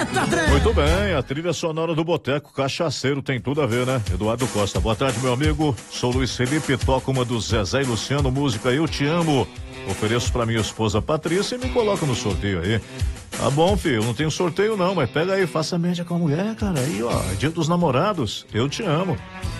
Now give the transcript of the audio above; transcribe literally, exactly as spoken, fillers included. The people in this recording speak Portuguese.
Muito bem, a trilha sonora do Boteco Cachaceiro tem tudo a ver, né? Eduardo Costa, boa tarde, meu amigo. Sou Luiz Felipe, toco uma do Zezé e Luciano, música Eu Te Amo. Ofereço pra minha esposa Patrícia e me coloca no sorteio aí. Tá bom, filho, não tem sorteio não, mas pega aí, faça média com a mulher, cara. Aí, ó, dia dos namorados, eu te amo.